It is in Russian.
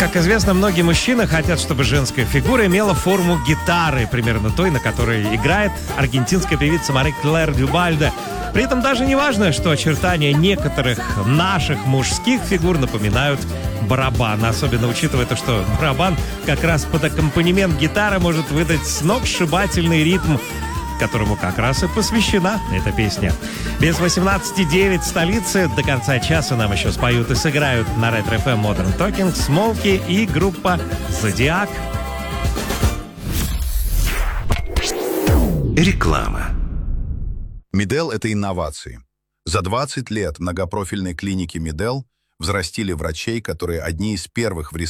Как известно, многие мужчины хотят, чтобы женская фигура имела форму гитары, примерно той, на которой играет аргентинская певица Мари Клэр Дюбальде. При этом даже не важно, что очертания некоторых наших мужских фигур напоминают барабан. Особенно учитывая то, что барабан как раз под аккомпанемент гитары может выдать сногсшибательный ритм, которому как раз и посвящена эта песня. Без 18:09 в столице. До конца часа нам еще споют и сыграют на Ретро FM Modern Talking, Смолки и группа Зодиак. Реклама. Медел – это инновации. За 20 лет многопрофильной клиники Медел взрастили врачей, которые одни из первых в республике